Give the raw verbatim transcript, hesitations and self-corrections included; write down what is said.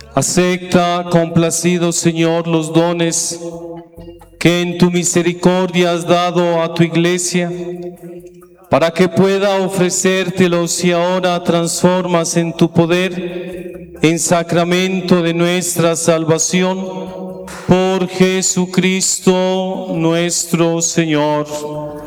Acepta, complacido Señor, los dones que en tu misericordia has dado a tu Iglesia, para que pueda ofrecértelos y ahora transformas en tu poder, en sacramento de nuestra salvación, por Jesucristo nuestro Señor.